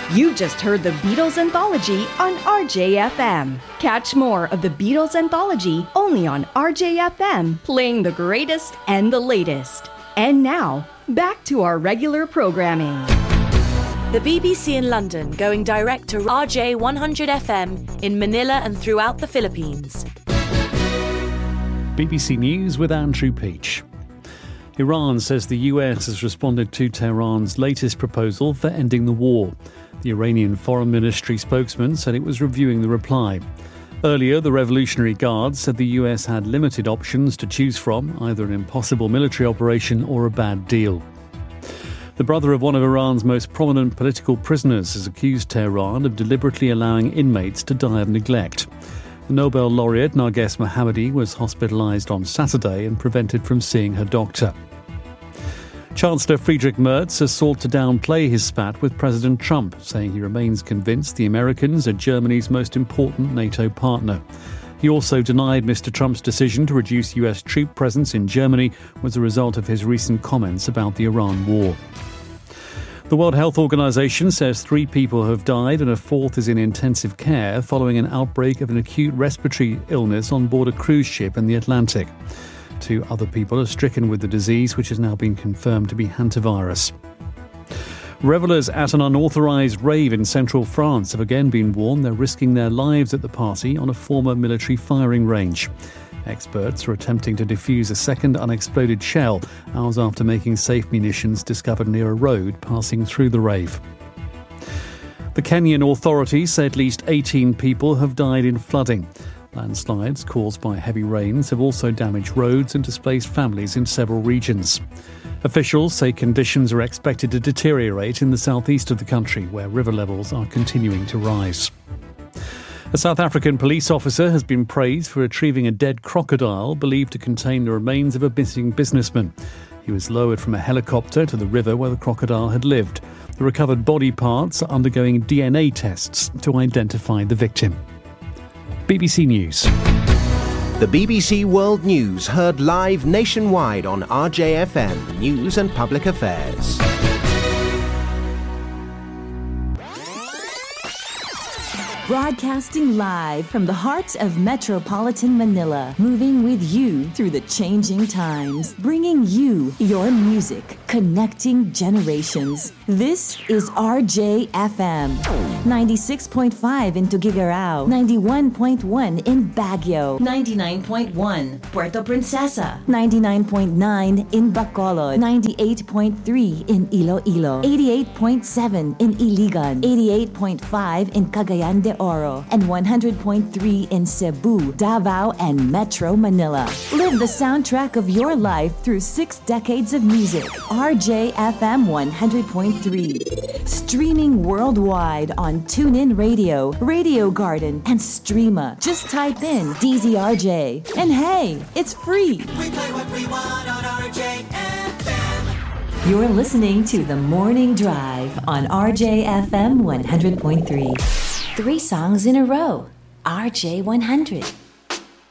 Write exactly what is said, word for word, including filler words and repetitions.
You just heard the Beatles Anthology on R J F M. Catch more of the Beatles Anthology only on R J F M, playing the greatest and the latest. And now, back to our regular programming. The B B C in London going direct to R J one hundred F M in Manila and throughout the Philippines. B B C News with Andrew Peach. Iran says the U S has responded to Tehran's latest proposal for ending the war. The Iranian Foreign Ministry spokesman said it was reviewing the reply. Earlier, the Revolutionary Guard said the U S had limited options to choose from, either an impossible military operation or a bad deal. The brother of one of Iran's most prominent political prisoners has accused Tehran of deliberately allowing inmates to die of neglect. The Nobel laureate Narges Mohammadi was hospitalised on Saturday and prevented from seeing her doctor. Chancellor Friedrich Merz has sought to downplay his spat with President Trump, saying he remains convinced the Americans are Germany's most important NATO partner. He also denied Mister Trump's decision to reduce U S troop presence in Germany was a result of his recent comments about the Iran war. The World Health Organization says three people have died and a fourth is in intensive care following an outbreak of an acute respiratory illness on board a cruise ship in the Atlantic. Two other people are stricken with the disease, which has now been confirmed to be hantavirus. Revellers at an unauthorised rave in central France have again been warned they're risking their lives at the party on a former military firing range. Experts are attempting to defuse a second unexploded shell hours after making safe munitions discovered near a road passing through the rave. The Kenyan authorities say at least eighteen people have died in flooding. Landslides caused by heavy rains have also damaged roads and displaced families in several regions. Officials say conditions are expected to deteriorate in the southeast of the country, where river levels are continuing to rise. A South African police officer has been praised for retrieving a dead crocodile believed to contain the remains of a missing businessman. He was lowered from a helicopter to the river where the crocodile had lived. The recovered body parts are undergoing D N A tests to identify the victim. B B C News. The B B C World News heard live nationwide on R J F M News and Public Affairs. Broadcasting live from the heart of metropolitan Manila, moving with you through the changing times, bringing you your music, connecting generations. This is R J F M, ninety-six point five in Tuguegarao, ninety-one point one in Baguio, ninety-nine point one Puerto Princesa, ninety-nine point nine in Bacolod, ninety-eight point three in Iloilo, eighty-eight point seven in Iligan, eighty-eight point five in Cagayan de Oro, and one hundred point three in Cebu, Davao, and Metro Manila. Live the soundtrack of your life through six decades of music. R J F M one hundred point three. Streaming worldwide on TuneIn Radio, Radio Garden, and Streama. Just type in D Z R J. And hey, it's free. We play what we want on R J F M. You're listening to The Morning Drive on R J F M one hundred point three. Three songs in a row. R J one hundred.